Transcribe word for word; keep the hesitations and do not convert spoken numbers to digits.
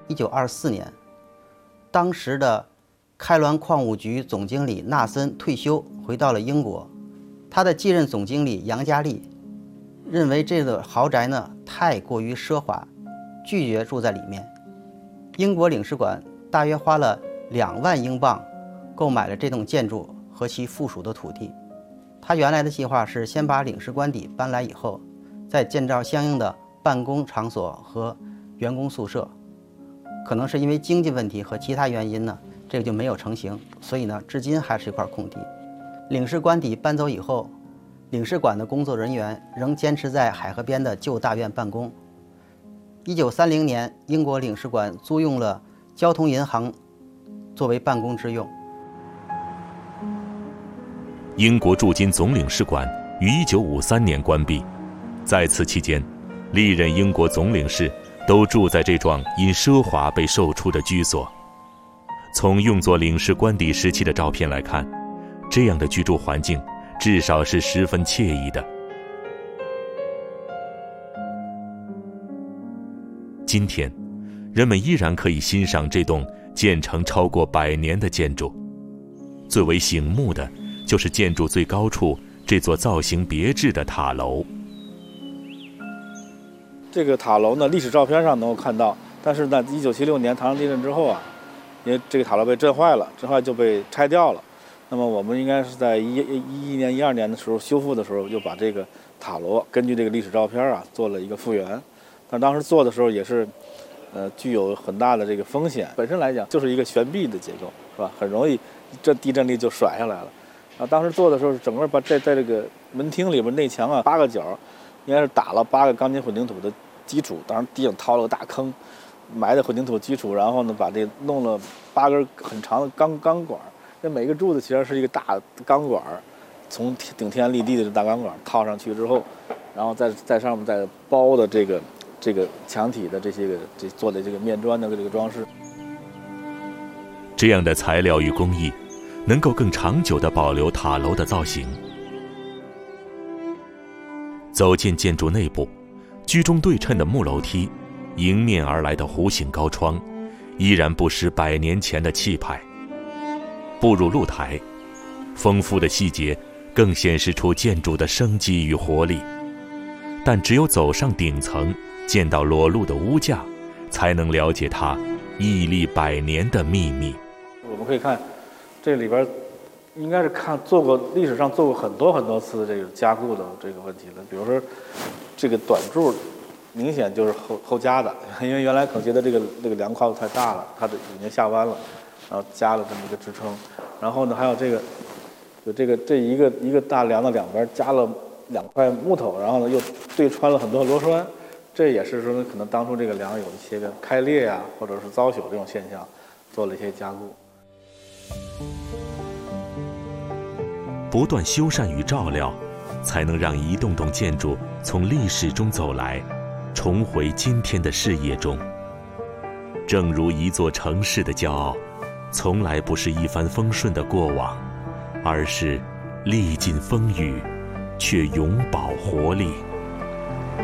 一九二四年，当时的开滦矿务局总经理纳森退休，回到了英国。他的继任总经理杨家利认为这个豪宅呢太过于奢华，拒绝住在里面。英国领事馆大约花了两万英镑购买了这栋建筑和其附属的土地。他原来的计划是先把领事官邸搬来以后，再建造相应的办公场所和员工宿舍。可能是因为经济问题和其他原因呢，这个就没有成型，所以呢，至今还是一块空地。领事官邸搬走以后，领事馆的工作人员仍坚持在海河边的旧大院办公。一九三零年，英国领事馆租用了交通银行作为办公之用。 英国驻京总领事馆于一九五三年关闭，在此期间，历任英国总领事都住在这幢因奢华被售出的居所。从用作领事官邸时期的照片来看，这样的居住环境至少是十分惬意的。今天，人们依然可以欣赏这栋建成超过百年的建筑。最为醒目的就是建筑最高处这座造型别致的塔楼。 这个塔楼呢，历史照片上能够看到，但是呢，一九七六年唐山地震之后啊，因为这个塔楼被震坏了，震坏就被拆掉了。那么我们应该是在一一一年、一二年的时候修复的时候，就把这个塔楼根据这个历史照片啊做了一个复原。但当时做的时候也是，呃，具有很大的这个风险。本身来讲就是一个悬臂的结构，是吧？很容易这地震力就甩下来了。啊，当时做的时候，整个把在在这个门厅里边内墙啊八个角，应该是打了八个钢筋混凝土的基础，当然地上掏了个大坑，埋的混凝土基础，然后呢把这弄了八根很长的钢钢管，这每个柱子其实是一个大钢管，从顶天立地的大钢管套上去之后，然后在在上面再包的这个这个墙体的这些个这做的这个面砖的这个装饰。 这样的材料与工艺能够更长久地保留塔楼的造型。走进建筑内部，居中对称的木楼梯，迎面而来的弧形高窗，依然不失百年前的气派。步入露台，丰富的细节更显示出建筑的生机与活力。但只有走上顶层，见到裸露的屋架，才能了解它屹立百年的秘密。 我们可以看这里边应该是看做过历史上做过很多很多次这个加固的这个问题了。比如说这个短柱明显就是后后加的，因为原来可能觉得这个这个梁跨度太大了，它的已经下弯了，然后加了这么一个支撑。然后呢还有这个有这个这一个一个大梁的两边加了两块木头，然后呢又对穿了很多螺栓，这也是说可能当初这个梁有一些个开裂啊或者是遭朽这种现象，做了一些加固。 不断修缮与照料，才能让一栋栋建筑从历史中走来，重回今天的视野中。正如一座城市的骄傲，从来不是一帆风顺的过往，而是历尽风雨，却永葆活力。